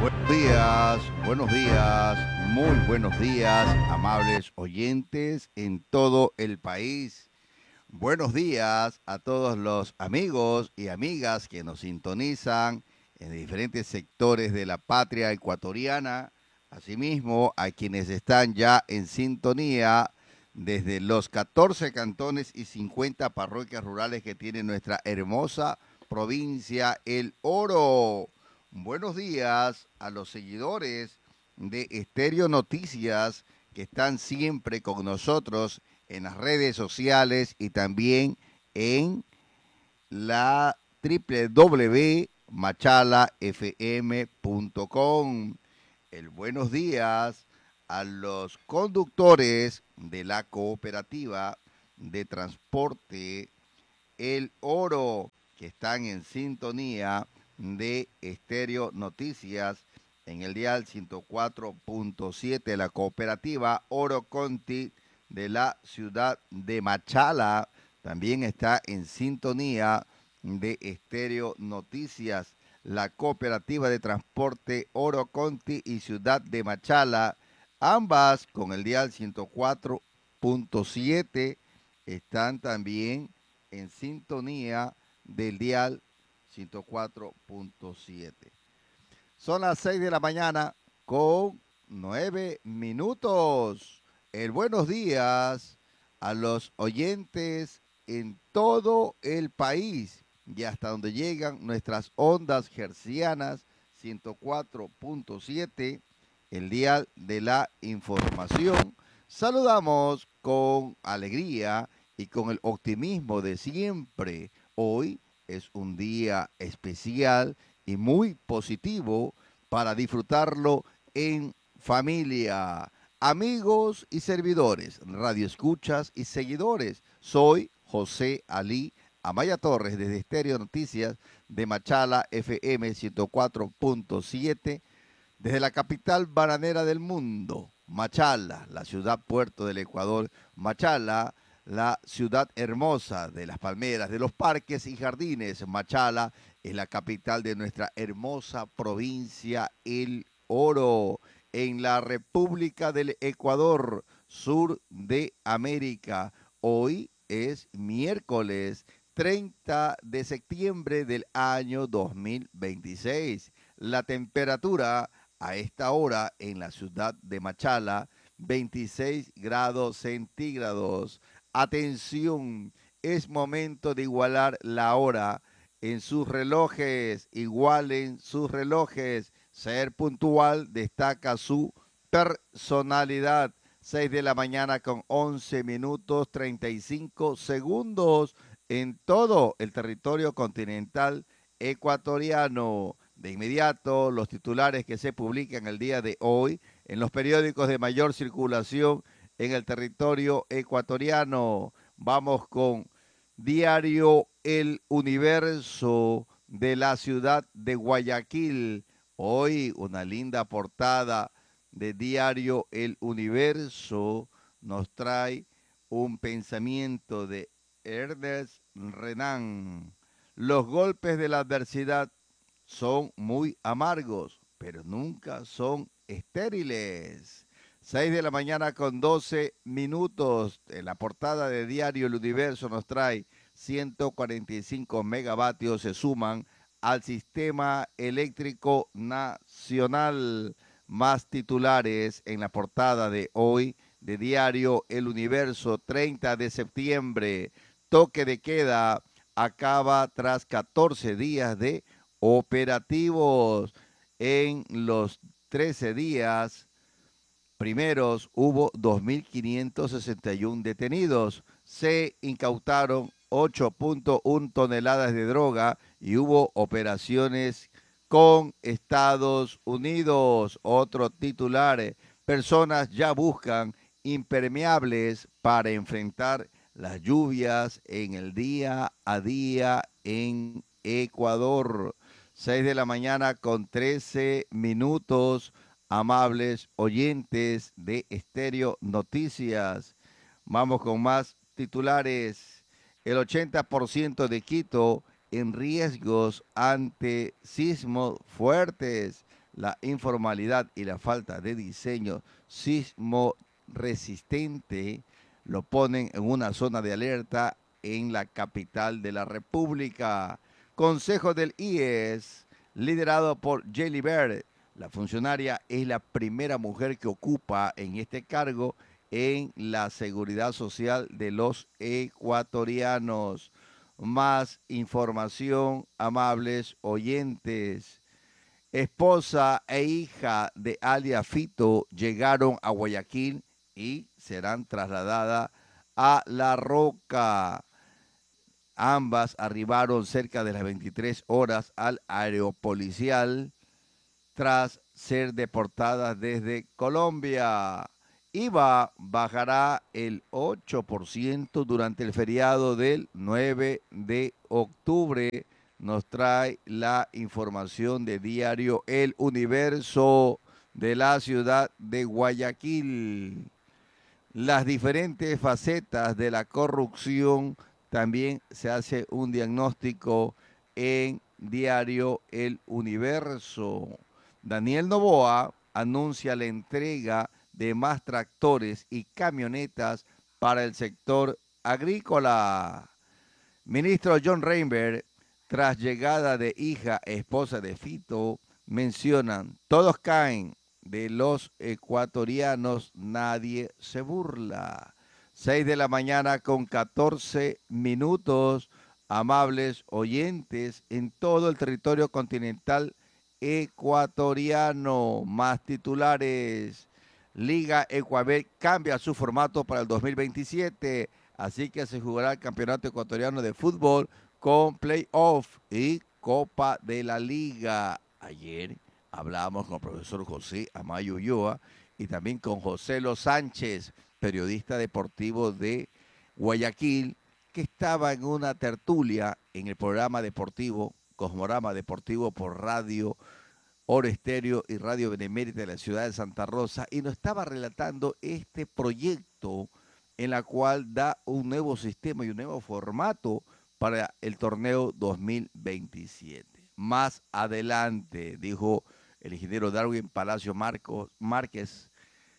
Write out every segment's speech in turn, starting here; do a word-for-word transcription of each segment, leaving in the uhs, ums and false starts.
Buenos días, buenos días, muy buenos días, amables oyentes en todo el país. Buenos días a todos los amigos y amigas que nos sintonizan en diferentes sectores de la patria ecuatoriana. Asimismo, a quienes están ya en sintonía desde los catorce cantones y cincuenta parroquias rurales que tiene nuestra hermosa provincia El Oro. Buenos días a los seguidores de Estéreo Noticias que están siempre con nosotros en las redes sociales y también en la w w w punto machala f m punto com. El buenos días a los conductores de la cooperativa de transporte El Oro, que están en sintonía de Estéreo Noticias en el dial ciento cuatro punto siete, la cooperativa Oro Conti de la ciudad de Machala, también está en sintonía de Estéreo Noticias, la cooperativa de transporte Oro Conti y ciudad de Machala, ambas con el dial ciento cuatro punto siete, están también en sintonía del dial ciento cuatro punto siete. Son las seis de la mañana con nueve minutos. El buenos días a los oyentes en todo el país y hasta donde llegan nuestras ondas hercianas ciento cuatro punto siete, el dial de la información. Saludamos con alegría y con el optimismo de siempre. Hoy es un día especial y muy positivo para disfrutarlo en familia. Amigos y servidores, radioescuchas y seguidores, soy José Ali Amaya Torres desde Estéreo Noticias de Machala F M ciento cuatro punto siete, desde la capital bananera del mundo, Machala, la ciudad puerto del Ecuador, Machala, la ciudad hermosa de las palmeras, de los parques y jardines. Machala es la capital de nuestra hermosa provincia El Oro, en la República del Ecuador, sur de América. Hoy es miércoles treinta de septiembre del año dos mil veintiséis. La temperatura a esta hora en la ciudad de Machala, veintiséis grados centígrados. Atención, es momento de igualar la hora en sus relojes, igualen sus relojes. Ser puntual destaca su personalidad. seis de la mañana con once minutos treinta y cinco segundos en todo el territorio continental ecuatoriano. De inmediato, los titulares que se publican el día de hoy en los periódicos de mayor circulación en el territorio ecuatoriano. Vamos con Diario El Universo de la ciudad de Guayaquil. Hoy una linda portada de Diario El Universo nos trae un pensamiento de Ernest Renan. Los golpes de la adversidad son muy amargos, pero nunca son estériles. seis de la mañana con doce minutos. En la portada de Diario El Universo nos trae ciento cuarenta y cinco megavatios se suman al sistema eléctrico nacional. Más titulares en la portada de hoy de Diario El Universo, treinta de septiembre. Toque de queda acaba tras catorce días de operativos. En los trece días primeros hubo dos mil quinientos sesenta y uno detenidos. Se incautaron ocho punto uno toneladas de droga y hubo operaciones con Estados Unidos. Otro titular, personas ya buscan impermeables para enfrentar las lluvias en el día a día en Ecuador. seis de la mañana con trece minutos, amables oyentes de Estéreo Noticias. Vamos con más titulares. El ochenta por ciento de Quito en riesgos ante sismos fuertes. la informalidad y la falta de diseño sismo resistente lo ponen en una zona de alerta en la capital de la República. Consejo del I E S, liderado por Jelly Bird. La funcionaria es la primera mujer que ocupa en este cargo en la seguridad social de los ecuatorianos. Más información, amables oyentes. Esposa e hija de alias Fito llegaron a Guayaquil y serán trasladadas a La Roca. Ambas arribaron cerca de las veintitrés horas al aeropolicial tras ser deportadas desde Colombia. I V A bajará el ocho por ciento durante el feriado del nueve de octubre. Nos trae la información de diario El Universo de la ciudad de Guayaquil. Las diferentes facetas de la corrupción, también se hace un diagnóstico en diario El Universo. Daniel Noboa anuncia la entrega de más tractores y camionetas para el sector agrícola. Ministro John Reinberg, tras llegada de hija e esposa de Fito, mencionan, todos caen, de los ecuatorianos nadie se burla. Seis de la mañana con catorce minutos, amables oyentes en todo el territorio continental ecuatoriano. Más titulares. Liga Ecuabet cambia su formato para el dos mil veintisiete. Así que se jugará el Campeonato Ecuatoriano de Fútbol con playoff y Copa de la Liga. Ayer hablábamos con el profesor José Amayo Ulloa y también con José Los Sánchez, periodista deportivo de Guayaquil, que estaba en una tertulia en el programa deportivo, Cosmorama Deportivo por Radio Oro Estéreo y Radio Benemérita de la ciudad de Santa Rosa, y nos estaba relatando este proyecto en la cual da un nuevo sistema y un nuevo formato para el torneo dos mil veintisiete. Más adelante, dijo el ingeniero Darwin Palacio Marcos, Márquez,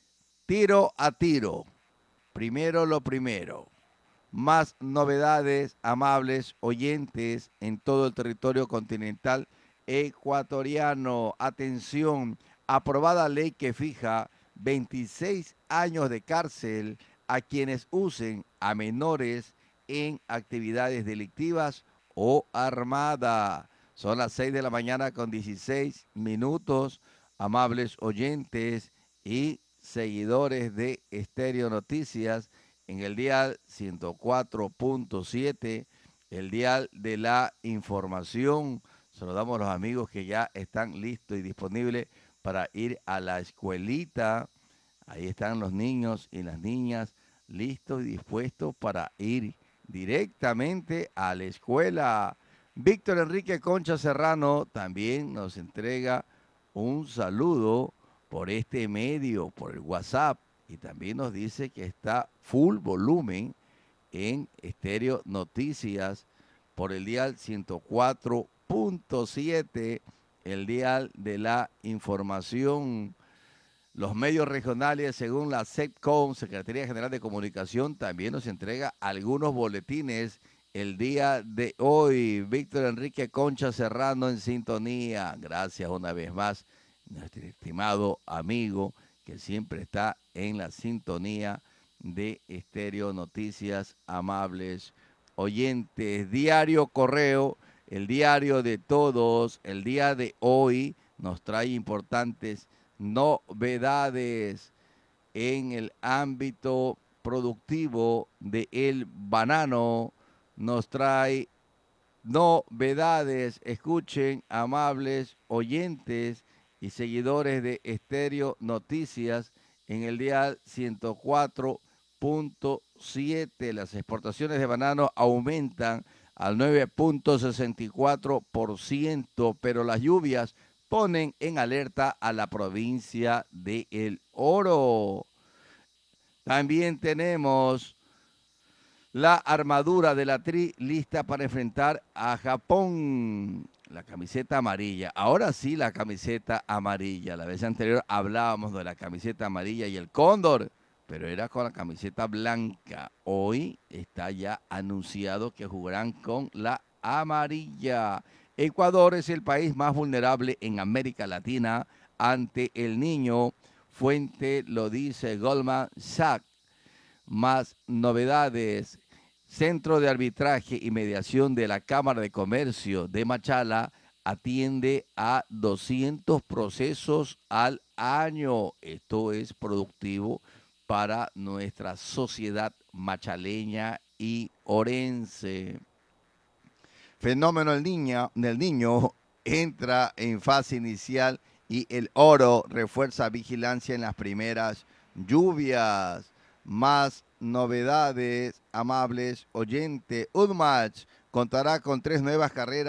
tiro a tiro, primero lo primero. Más novedades, amables oyentes, en todo el territorio continental ecuatoriano. Atención, aprobada ley que fija veintiséis años de cárcel a quienes usen a menores en actividades delictivas o armada. Son las seis de la mañana con dieciséis minutos, amables oyentes y seguidores de Estéreo Noticias en el dial ciento cuatro punto siete, el dial de la información. Saludamos a los amigos que ya están listos y disponibles para ir a la escuelita. Ahí están los niños y las niñas listos y dispuestos para ir directamente a la escuela. Víctor Enrique Concha Serrano también nos entrega un saludo por este medio, por el WhatsApp, y también nos dice que está full volumen en Estéreo Noticias por el dial ciento cuatro punto siete, el dial de la información. Los medios regionales, según la SECCOM, Secretaría General de Comunicación, también nos entrega algunos boletines el día de hoy. Víctor Enrique Concha Serrano en sintonía. Gracias una vez más, nuestro estimado amigo que siempre está en la sintonía de Estéreo Noticias, amables oyentes. Diario Correo, el diario de todos, el día de hoy nos trae importantes novedades en el ámbito productivo del banano. Nos trae novedades. Escuchen, amables oyentes y seguidores de Estéreo Noticias, en el dial ciento cuatro punto siete. Las exportaciones de banano aumentan al nueve punto sesenta y cuatro por ciento, pero las lluvias ponen en alerta a la provincia de El Oro. También tenemos la armadura de la Tri lista para enfrentar a Japón. La camiseta amarilla. Ahora sí, la camiseta amarilla. La vez anterior hablábamos de la camiseta amarilla y el cóndor, pero era con la camiseta blanca. Hoy está ya anunciado que jugarán con la amarilla. Ecuador es el país más vulnerable en América Latina ante el niño. Fuente lo dice Goldman Sachs. Más novedades. Centro de Arbitraje y Mediación de la Cámara de Comercio de Machala atiende a doscientos procesos al año. Esto es productivo para nuestra sociedad machaleña y orense. Fenómeno del niño, del niño entra en fase inicial y el oro refuerza vigilancia en las primeras lluvias. Más novedades, amables oyentes. UDMACH contará con tres nuevas carreras